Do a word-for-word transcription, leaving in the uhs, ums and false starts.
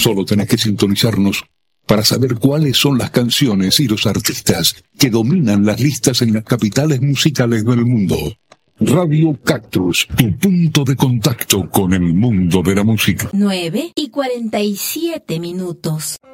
Solo tenés que sintonizarnos para saber cuáles son las canciones y los artistas que dominan las listas en las capitales musicales del mundo. Radio Cactus, tu punto de contacto con el mundo de la música. nueve y cuarenta y siete minutos.